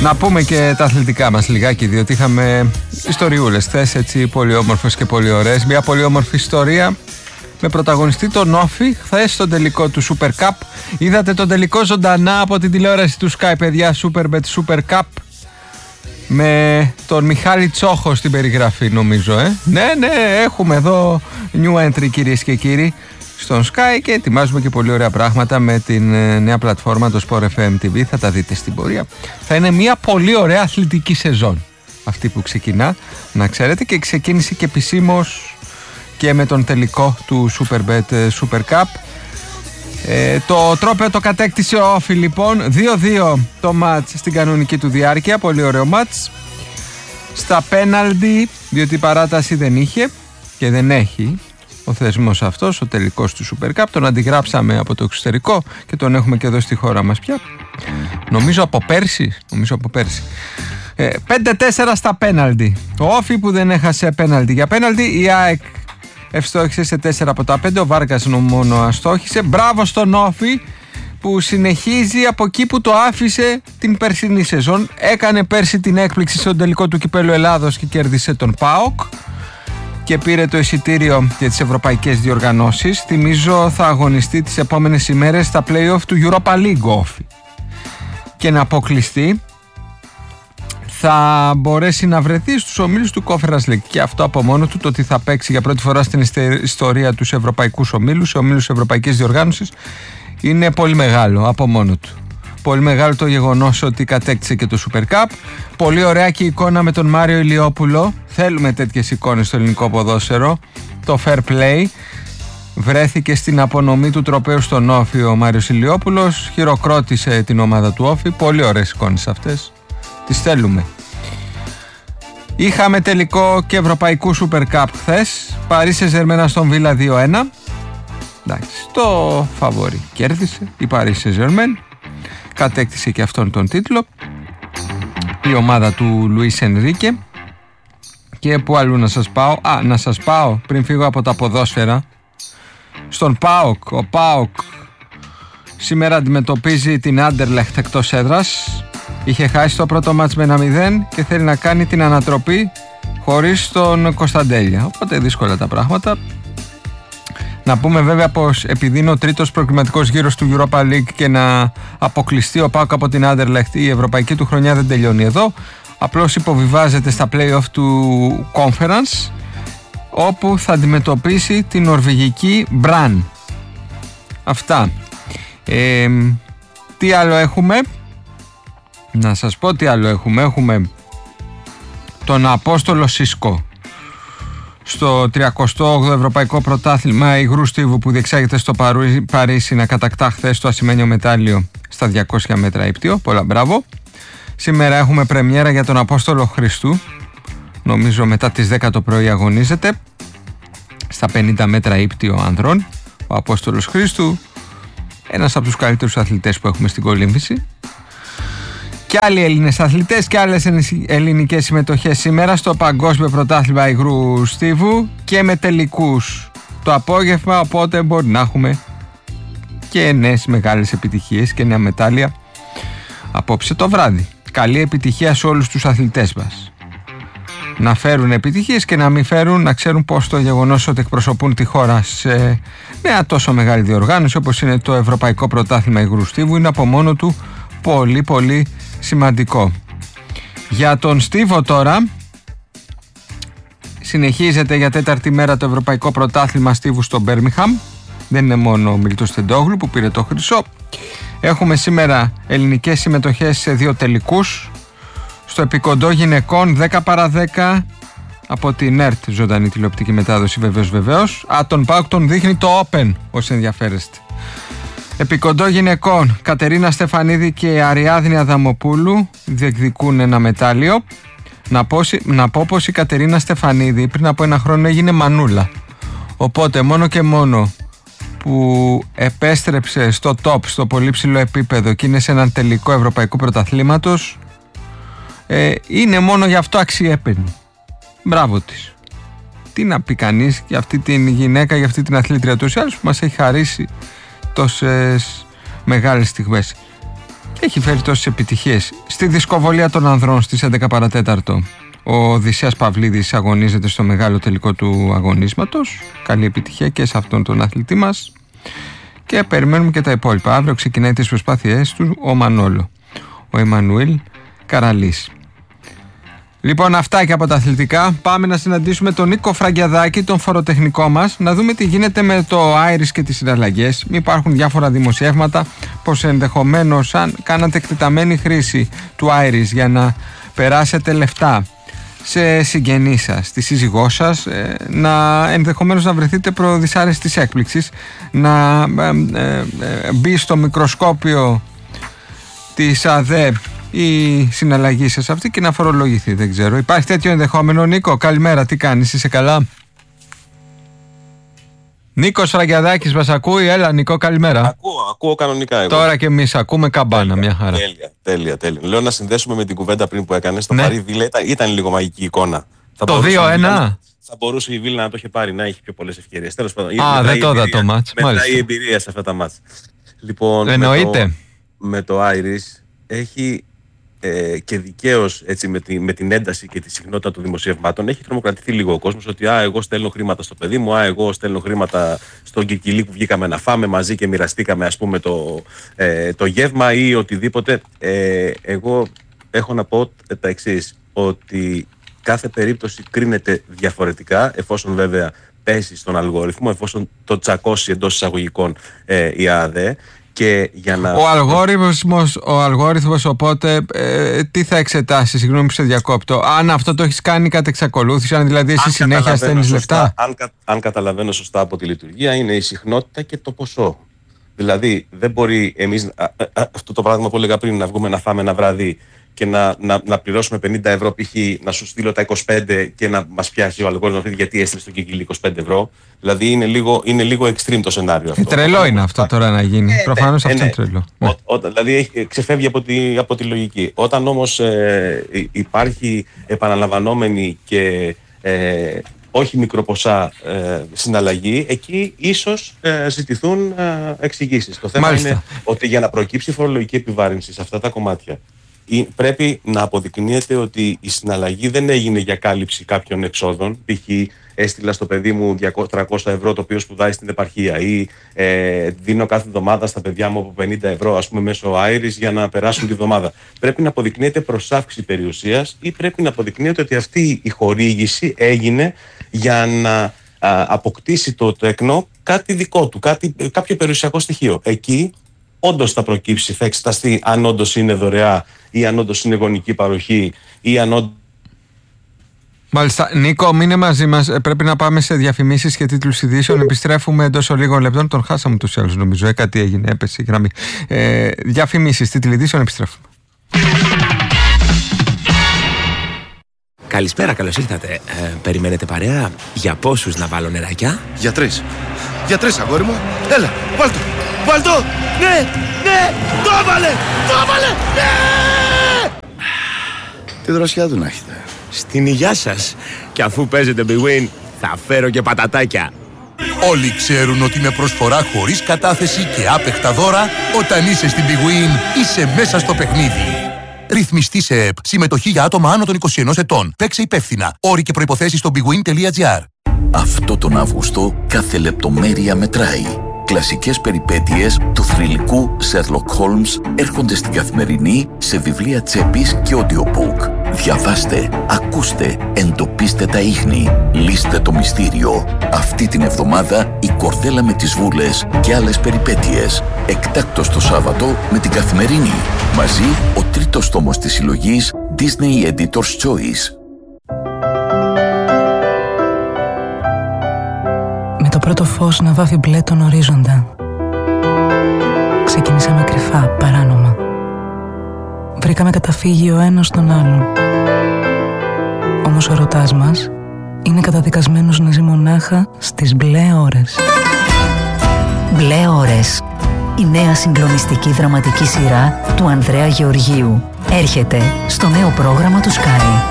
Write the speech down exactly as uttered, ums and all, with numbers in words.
Να πούμε και τα αθλητικά μας λιγάκι, διότι είχαμε ιστοριούλες χθες, έτσι πολύ όμορφες και πολύ ωραίες. Μια πολύ όμορφη ιστορία με πρωταγωνιστή τον Όφη χθες στον τελικό του Super Cup. Είδατε τον τελικό ζωντανά από την τηλεόραση του Sky, παιδιά, Superbet Super Cup, με τον Μιχάλη Τσόχο στην περιγραφή, νομίζω, ε. Ναι, ναι, έχουμε εδώ new entry, κυρίες και κύριοι, στον Sky, και ετοιμάζουμε και πολύ ωραία πράγματα με την νέα πλατφόρμα, το Sport εφ εμ τι βι. Θα τα δείτε στην πορεία. Θα είναι μια πολύ ωραία αθλητική σεζόν αυτή που ξεκινά, να ξέρετε, και ξεκίνησε και επισήμως και με τον τελικό του Superbet Super Cup. Ε, το τρόπαιο το κατέκτησε ο Όφη, λοιπόν, δύο δύο το μάτς στην κανονική του διάρκεια, πολύ ωραίο μάτς. Στα πέναλτι, διότι παράταση δεν είχε και δεν έχει ο θεσμός αυτός, ο τελικός του Super Cup. Τον αντιγράψαμε από το εξωτερικό και τον έχουμε και εδώ στη χώρα μας πια. Νομίζω από πέρσι, νομίζω από πέρσι. Ε, πέντε τέσσερα στα πέναλτι. Ο Όφη που δεν έχασε πέναλτι για πέναλτι. Η ΑΕΚ ευστόχησε σε τέσσερα από τα πέντε. Ο Βάρκας μόνο αστόχησε. Μπράβο στον Όφη που συνεχίζει από εκεί που το άφησε την περσινή σεζόν. Έκανε πέρσι την έκπληξη στον τελικό του Κυπέλλου Ελλάδος και κέρδισε τον ΠΑΟΚ και πήρε το εισιτήριο για τις ευρωπαϊκές διοργανώσεις. Θυμίζω θα αγωνιστεί τις επόμενες ημέρες στα play-off του Europa League Όφη και να αποκλειστεί θα μπορέσει να βρεθεί στους ομίλους του Conference League. Και αυτό από μόνο του, το ότι θα παίξει για πρώτη φορά στην ιστορία τους ευρωπαϊκούς ομίλους, σε ομίλους ευρωπαϊκής διοργάνωσης, είναι πολύ μεγάλο από μόνο του. Πολύ μεγάλο το γεγονός ότι κατέκτησε και το Super Cup. Πολύ ωραία και η εικόνα με τον Μάριο Ηλιόπουλο. Θέλουμε τέτοιες εικόνες στο ελληνικό ποδόσφαιρο. Το fair play. Βρέθηκε στην απονομή του τροπαίου στον Όφη ο Μάριος Ηλιόπουλος. Χειροκρότησε την ομάδα του Όφη. Πολύ ωραίες εικόνες αυτές. Τις θέλουμε. Είχαμε τελικό και ευρωπαϊκού Super Cup χθες. Παρί Σεν-Ζερμέν στον Βίλα δύο ένα. Εντάξει, το φαβορί κέρδισε η Παρί Σεν-Ζερμέν. Κατέκτησε και αυτόν τον τίτλο η ομάδα του Λουίς Ενρίκε. Και που αλλού να σας πάω? Α, να σας πάω πριν φύγω από τα ποδόσφαιρα στον ΠΑΟΚ. Ο ΠΑΟΚ σήμερα αντιμετωπίζει την Άντερλεχτ εκτός έδρας. Είχε χάσει το πρώτο μάτς με ένα μηδέν και θέλει να κάνει την ανατροπή χωρίς τον Κωνσταντέλια, οπότε δύσκολα τα πράγματα. Να πούμε βέβαια πως επειδή είναι ο τρίτος προκριματικός γύρος του Europa League και να αποκλειστεί ο ΠΑΟΚ από την Άντερλεχτ, η ευρωπαϊκή του χρονιά δεν τελειώνει εδώ. Απλώς υποβιβάζεται στα play-off του Conference, όπου θα αντιμετωπίσει την νορβηγική Μπραν. Αυτά. Ε, τι άλλο έχουμε? Να σας πω τι άλλο έχουμε. Έχουμε τον Απόστολο Σίσκο στο τριακοστό όγδοο Ευρωπαϊκό Πρωτάθλημα υγρού στίβου που διεξάγεται στο Παρίσι να κατακτά χθες το ασημένιο μετάλλιο στα διακόσια μέτρα ύπτιο. Πολλά μπράβο. Σήμερα έχουμε πρεμιέρα για τον Απόστολο Χριστού. Νομίζω μετά τις δέκα το πρωί αγωνίζεται στα πενήντα μέτρα ύπτιο ανδρών. Ο Απόστολος Χριστού, ένας από τους καλύτερους αθλητές που έχουμε στην κολύμβηση. Και άλλοι Έλληνες αθλητές και άλλες ελληνικές συμμετοχές σήμερα στο Παγκόσμιο Πρωτάθλημα Υγρού Στίβου και με τελικούς το απόγευμα, οπότε μπορεί να έχουμε και νέες μεγάλες επιτυχίες και νέα μετάλλια απόψε το βράδυ. Καλή επιτυχία σε όλους τους αθλητές μας. Να φέρουν επιτυχίες και να μην φέρουν, να ξέρουν πως το γεγονός ότι εκπροσωπούν τη χώρα σε μια τόσο μεγάλη διοργάνωση όπως είναι το Ευρωπαϊκό Πρωτάθλημα Υγρού Στίβου είναι από μόνο του πολύ πολύ σημαντικό. Για τον Στίβο τώρα, συνεχίζεται για τέταρτη μέρα το Ευρωπαϊκό Πρωτάθλημα Στίβου στο Μπέρμιχαμ. Δεν είναι μόνο ο Μίλτος Τεντόγλου που πήρε το χρυσό. Έχουμε σήμερα ελληνικές συμμετοχές σε δύο τελικούς. Στο επικοντό γυναικών δέκα παρά δέκα από την ΕΡΤ, ζωντανή τηλεοπτική μετάδοση, βεβαίως βεβαίως. Α, τον ΠΑΟΚ τον δείχνει το Open, όσοι ενδιαφέρεστε. Επικοντό γυναικών, Κατερίνα Στεφανίδη και Αριάδνη Αδαμοπούλου διεκδικούν ένα μετάλλιο. Να πω, να πω πως η Κατερίνα Στεφανίδη πριν από ένα χρόνο έγινε μανούλα. Οπότε μόνο και μόνο που επέστρεψε στο top, στο πολύ ψηλό επίπεδο και είναι σε έναν τελικό ευρωπαϊκού πρωταθλήματος, ε, είναι μόνο γι' αυτό αξιέπαινη. Μπράβο της. Τι να πει κανείς για αυτή την γυναίκα, για αυτή την αθλήτρια του άλλους που μας έχει χαρίσει τόσες μεγάλες στιγμές. έχει φέρει τόσες επιτυχίες. Στη δισκοβολία των ανδρών στις έντεκα παρατέταρτο ο Οδυσσέας Παυλίδης αγωνίζεται στο μεγάλο τελικό του αγωνίσματος. Καλή επιτυχία και σε αυτόν τον αθλητή μας. Και περιμένουμε και τα υπόλοιπα. Αύριο ξεκινάει τις προσπάθειές του ο Μανόλο, ο Εμμανουήλ Καραλής. Λοιπόν, αυτά και από τα αθλητικά. Πάμε να συναντήσουμε τον Νίκο Φραγκιαδάκη, τον φοροτεχνικό μας, να δούμε τι γίνεται με το Iris και τις συναλλαγές. Υπάρχουν διάφορα δημοσιεύματα πως ενδεχομένως αν κάνατε εκτεταμένη χρήση του Iris για να περάσετε λεφτά σε συγγενείς σας, στη σύζυγό σας, να ενδεχομένως να βρεθείτε προ δυσάρεστης έκπληξης, να ε, ε, ε, μπει στο μικροσκόπιο της ΑΔΕ η συναλλαγή σας αυτή και να φορολογηθεί. Δεν ξέρω. Υπάρχει τέτοιο ενδεχόμενο? Νίκο, καλημέρα, τι κάνεις, είσαι καλά? Νίκος Φραγκιαδάκης μας ακούει? Έλα Νίκο, καλημέρα. Ακούω, ακούω κανονικά εγώ. Τώρα και εμείς ακούμε καμπάνα, τέλεια, μια χαρά. Τέλεια, τέλεια, τέλεια. Λέω να συνδέσουμε με την κουβέντα πριν που έκανες. Το ναι. Πάρει Βίλα ήταν, ήταν λίγο μαγική εικόνα. Θα το δύο ένα. Θα μπορούσε η Βίλα να το είχε πάρει, να έχει πιο πολλές ευκαιρίες. Τέλος πάντων. Α, δεν το είδα το μάτς. Μετά η εμπειρία σε αυτά τα μάτς. Λοιπόν, εννοείται. Με το, με το Iris έχει ε, και δικαίως έτσι, με, τη, με την ένταση και τη συχνότητα των δημοσιευμάτων έχει τρομοκρατηθεί λίγο ο κόσμος ότι α, εγώ στέλνω χρήματα στο παιδί μου, α, εγώ στέλνω χρήματα στον Κικιλί που βγήκαμε να φάμε μαζί και μοιραστήκαμε ας πούμε το, ε, το γεύμα ή οτιδήποτε. Ε, εγώ έχω να πω τα εξής, ότι κάθε περίπτωση κρίνεται διαφορετικά εφόσον βέβαια πέσει στον αλγόριθμο, εφόσον το τσακώσει εντός εισαγωγικών ε, η ΑΔΕ. Και για να... Ο αλγόριθμος, ο αλγόριθμος οπότε ε, τι θα εξετάσει, συγγνώμη που σε διακόπτω, αν αυτό το έχεις κάνει κατ' εξακολούθηση, αν δηλαδή εσύ αν συνέχεια στέλνεις λεφτά? Αν, αν καταλαβαίνω σωστά από τη λειτουργία, είναι η συχνότητα και το ποσό. Δηλαδή δεν μπορεί εμείς, α, α, αυτό το πράγμα που έλεγα πριν, να βγούμε να φάμε ένα βράδυ και να, να, να πληρώσουμε πενήντα ευρώ π.χ. να σου στείλω τα είκοσι πέντε και να μας πιάσει ο αλγόριθμος γιατί έστειλε στο Κικιλί είκοσι πέντε ευρώ. Δηλαδή είναι λίγο, είναι λίγο extreme το σενάριο αυτό. Ε, τρελό είναι αυτό τώρα να γίνει. Ε, Προφανώς ναι, αυτό είναι τρελό. Ναι. Ό, ό, δηλαδή έχει, ξεφεύγει από τη, από τη λογική. Όταν όμως ε, υπάρχει επαναλαμβανόμενη και ε, όχι μικροποσά ε, συναλλαγή, εκεί ίσως ε, ζητηθούν ε, εξηγήσεις. Το θέμα Μάλιστα. είναι ότι για να προκύψει φορολογική επιβάρυνση σε αυτά τα κομμάτια πρέπει να αποδεικνύεται ότι η συναλλαγή δεν έγινε για κάλυψη κάποιων εξόδων. Π.χ. έστειλα στο παιδί μου τριακόσια ευρώ το οποίο σπουδάει στην επαρχία ή ε, δίνω κάθε εβδομάδα στα παιδιά μου από πενήντα ευρώ ας πούμε μέσω Iris για να περάσουν τη εβδομάδα. Πρέπει να αποδεικνύεται προς αύξηση περιουσίας ή πρέπει να αποδεικνύεται ότι αυτή η χορήγηση έγινε για να α, αποκτήσει το τέκνο κάτι δικό του, κάτι, κάποιο περιουσιακό στοιχείο. Εκεί όντως θα προκύψει, θα εξεταστεί αν όντως είναι δωρεά ή αν όντως είναι γονική παροχή ή αν όντως... Μάλιστα. Νίκο, μείνε μαζί μας. Πρέπει να πάμε σε διαφημίσεις και τίτλους ειδήσεων. Επιστρέφουμε εντός λίγων λεπτών. Τον χάσαμε τους άλλους νομίζω. Ε, κάτι έγινε, έπεσε η γραμμή. Ε, διαφημίσεις, τίτλοι ειδήσεων, επιστρέφουμε. Καλησπέρα, καλώς ήρθατε. Ε, περιμένετε παρέα? Για πόσους να βάλω νεράκια? Για τρεις. Για τρεις, αγόρι μου. Έλα, βάλ' το. Βάλ' το. Ναι, ναι, το έβαλε, το έβαλε, ναι! Τι δροσιά του να έχετε. Στην υγειά σας. Και αφού παίζετε Big Win, θα φέρω και πατατάκια. Όλοι ξέρουν ότι με προσφορά χωρίς κατάθεση και άπεχτα δώρα, όταν είσαι στην Big Win, είσαι μέσα στο παιχνίδι. Ρυθμιστή σε ΕΠ. Συμμετοχή για άτομα άνω των είκοσι ενός ετών. Παίξε υπεύθυνα. Όροι και προϋποθέσεις στο bigwin τελεία gr. Αυτό τον Αύγουστο κάθε λεπτομέρεια μετράει. Κλασικές περιπέτειες του θρυλικού Sherlock Holmes έρχονται στην Καθημερινή σε βιβλία τσέπης και audiobook. Διαβάστε, ακούστε, εντοπίστε τα ίχνη, λύστε το μυστήριο. Αυτή την εβδομάδα η Κορδέλα με τις Βούλες και άλλες περιπέτειες. Εκτάκτος το Σάββατο με την Καθημερινή. Μαζί ο τρίτος τόμος της συλλογής Disney Editor's Choice. Με το πρώτο φως να βάφει μπλε τον ορίζοντα. Ξεκινήσαμε κρυφά, παράνομα. Βρήκαμε καταφύγιο ο ένας στον άλλον. Όμως ο ερωτάς μας είναι καταδικασμένος να ζει μονάχα στις μπλε ώρες. Μπλε ώρες. Η νέα συγκλονιστική δραματική σειρά του Ανδρέα Γεωργίου έρχεται στο νέο πρόγραμμα του Sky.